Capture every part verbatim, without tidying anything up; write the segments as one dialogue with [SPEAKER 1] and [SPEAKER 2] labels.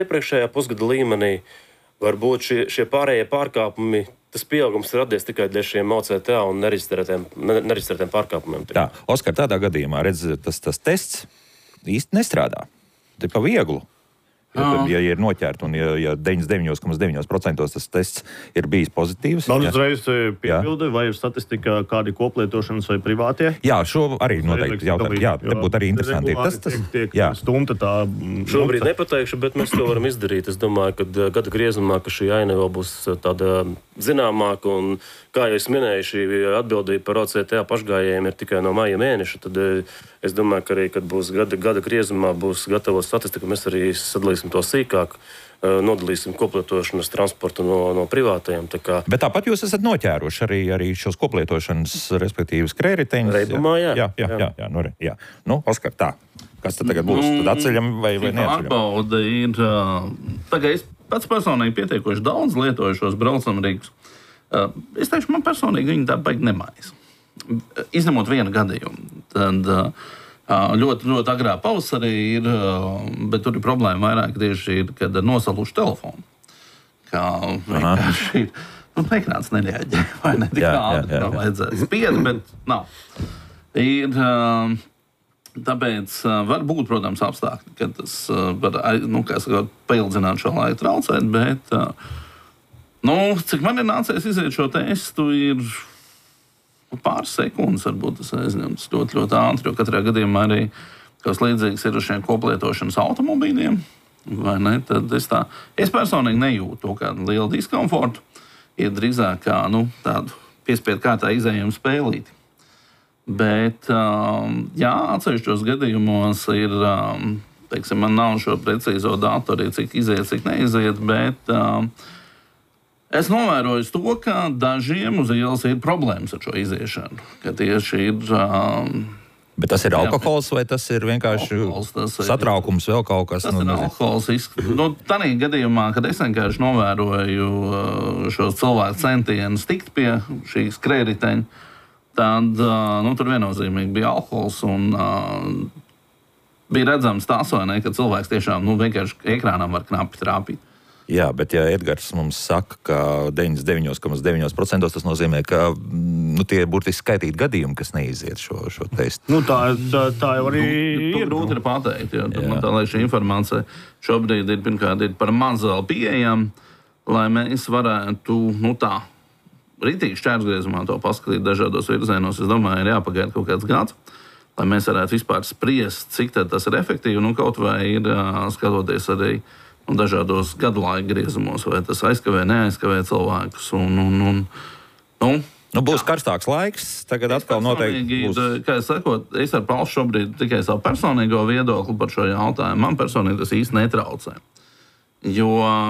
[SPEAKER 1] iepriekšējā pusgada līmenī. Varbūt šie, šie pārējie pārkāpumi, tas pieaugums ir radies tikai dēļ šiem O C T A un nereģistrētiem, nereģistrētiem pārkāpumiem.
[SPEAKER 2] Tā, Oskar, tādā gadījumā, redz, tas, tas tests īsti nestrādā. Te pa vieglu. Ja, ja ir noķerta un ja, ja deviņdesmit deviņi komats deviņi procenti tas tests ir bijis pozitīvs.
[SPEAKER 3] Man uzreiz piebilde, vai ir statistika kādi koplietošanas vai privātie?
[SPEAKER 2] Jā, šo arī noteikti jautāt. Jā, te būtu arī interesanti. Tas, tas,
[SPEAKER 3] tiek, tiek stumta tā...
[SPEAKER 1] Šobrīd nepateikšu, bet mēs to varam izdarīt. Es domāju, ka gada griezumā, ka šī aina vēl būs tāda zināmāka un, kā jau es minēju, šī atbildība par O C T A pašgājējiem ir tikai no maija mēneša. Tad es domāju, ka arī, kad būs gada, gada griezumā, būs gatava statistika, mēs arī sadalīsim to sīkāk, nodalīsim koplietošanas transportu no, no privātajiem. Tā kā...
[SPEAKER 2] Bet tāpat jūs esat noķēruši arī, arī šos koplietošanas, respektīvi skrējriteņus.
[SPEAKER 1] Reibumā, jā.
[SPEAKER 2] Jā, jā, jā. jā, jā, nu, jā. Nu, Oskar, tā. Kas tad tagad būs? Tad atceļam vai, vai neatceļam?
[SPEAKER 4] Pārbaude ir... Tagad es pats personīgi pietiekoši daudz lietoju šos braucamrīkus. Es teikšu, man personīgi viņi tā baigi nemājas. Izņemot vienu gadījumu. Tad... Ļoti, ļoti agrā pavasarī ir, bet tur ir problēma vairāk tieši ir, kad nosaluši telefonu. Kā vienkārši ir, nu, ekrāns nereaģē, vai ne tik ātri, kā vajadzēja. Spied, bet nav. Ir, tāpēc var būt, protams, apstākļi, kad tas var, nu, kā sakot, paildzināt šo laiku traucēt, bet, nu, cik man ir nācies iziet šo testu, ir... pāris sekundes varbūt tas aizņemts ļoti, ļoti ātri, jo katrā gadījumā arī kas līdzīgs ir ar šiem koplietošanas automobīļiem, vai ne, tad es tā, es personīgi nejūtu to kādu lielu diskomfortu, ir drīzāk kā, nu, tādu piespiedu kārtā izējuma spēlīti. Bet, um, jā, atsevišķos gadījumos ir, um, teiksim, man nav šo precīzo datu arī, cik iziet, cik neiziet, bet... Um, Es novēroju to, ka dažiem uz ielas ir problēmas ar šo iziešanu. Ka tieši ir... Um,
[SPEAKER 2] Bet tas ir alkohols vai tas ir vienkārši alkohols, tas ir, satraukums, vēl kaut kas?
[SPEAKER 4] Tas nu, ir alkohols. Nu, tādā gadījumā, kad es vienkārši novēroju šos cilvēku centienus tikt pie šīs skrējriteņa, tad nu, tur viennozīmīgi bija alkohols un uh, bija redzams tas, vai ne, ka cilvēks tiešām nu, vienkārši ekrānam var knapi trāpīt.
[SPEAKER 2] Jā, bet ja Edgars mums saka, ka deviņdesmit deviņi komats deviņi procenti tas nozīmē, ka nu, tie ir burtiski skaitīti gadījumi, kas neiziet šo, šo testu.
[SPEAKER 3] Nu, tā, tā, tā jau arī
[SPEAKER 4] nu, ir. Grūti ir pateikt, jo man tā, lai šī informācija šobrīd ir, pirmkārt, ir par maz vēl pieejama, lai mēs varētu, nu tā, ritīgi šķērsgriezumā to paskatīt dažādos virzienos. Es domāju, ir jāpagaida kaut kāds gads, lai mēs varētu vispār spriest, cik tad tas ir efektīvi, nu kaut vai ir skatoties arī un dažādos gadu laika griezumos, vai tas aizkavē, neaizkavē cilvēkus. Un, un, un, nu,
[SPEAKER 2] nu, būs jā. Karstāks laiks, tagad es atkal noteikti būs.
[SPEAKER 4] Kā es sakot, es ar paušu šobrīd tikai savu personīgo viedokli par šo jautājumu. Man personīgi tas īsti netraucē. Jo,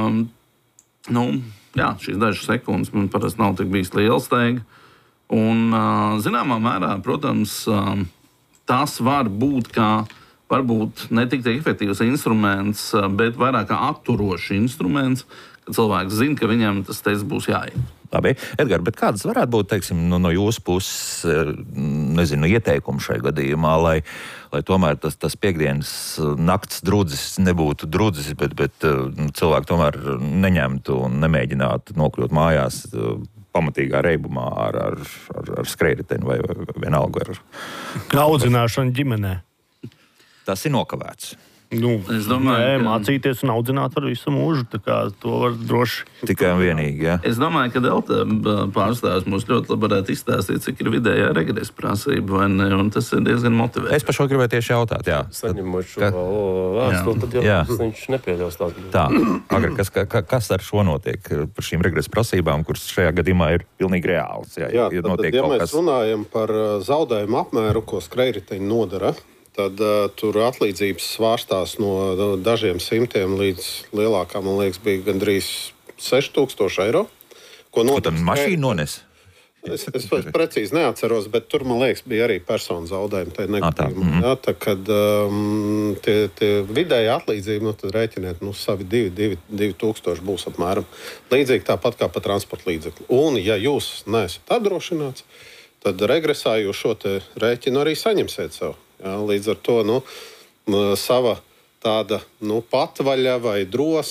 [SPEAKER 4] nu, jā, šīs dažas sekundes man parasti nav tik bijis liela steiga. Un, zināmā mērā, protams, tas var būt kā varbūt ne tik efektīvs instruments, bet vairāk kā atturošs instruments, kad cilvēks zina, ka viņam tas tests būs jāiet.
[SPEAKER 2] Labi, Edgar, bet kādas varētu būt, teiksim, no, no jūsu puses, nezinu, ieteikumi šai gadījumā, lai, lai tomēr tas, tas piekdienas nakts drudzis nebūtu drudzis, bet, bet cilvēki tomēr neņemtu un nemēģinātu nokļūt mājās pamatīgā reibumā ar, ar, ar, ar skrējriteni vai vienalga ar...
[SPEAKER 3] Audzināšana ģimenē.
[SPEAKER 2] Tas ir nokavēts.
[SPEAKER 3] Nu,
[SPEAKER 4] es domāju,
[SPEAKER 3] nē,
[SPEAKER 4] ka...
[SPEAKER 3] mācīties un audzināt var visu mūžu, tā kā to var droši.
[SPEAKER 2] Tikai un vienīgi, jā.
[SPEAKER 4] Es domāju, ka Delta pārstāvs mums ļoti labi varētu izstāstīt, cik ir vidējā regresa prasība, vai ne, un tas ir diezgan motivēts.
[SPEAKER 2] Es par šo gribēju tieši jautāt, jā.
[SPEAKER 1] Saņemot šo vēstuli, tad jau jā. Viņš nepieļaus tādu.
[SPEAKER 2] Tā, Agri, kas, ka, kas ar šo notiek par šīm regresa prasībām, kuras šajā gadījumā ir pilnīgi reāls? Jā,
[SPEAKER 5] jā tad, tad, ja mēs kas... runājam par zaudējumu apmēru, ko skrējriteņi nodara, tad uh, tur atlīdzības svārstās no dažiem simtiem līdz lielākām, man liekas, bija gandrīz seši tūkstoši eiro.
[SPEAKER 2] Ko, ko tad mašīna nones?
[SPEAKER 5] Es, es precīzi neatceros, bet tur, man liekas, bija arī personu zaudējumi. Tā,
[SPEAKER 2] ah, tā. Mm-hmm.
[SPEAKER 5] Jā, tā kad um, tie, tie vidēji atlīdzība, nu tad rēķiniet, nu savi divi, divi, divi tūkstoši būs apmēram. Līdzīgi tāpat kā pa transporta līdzekli. Un, ja jūs neesat apdrošināts, tad regresā jūs šo te rēķinu arī saņemsiet sev. Jā, līdz ar to nu, sava tāda nu, patvaļa vai drosme.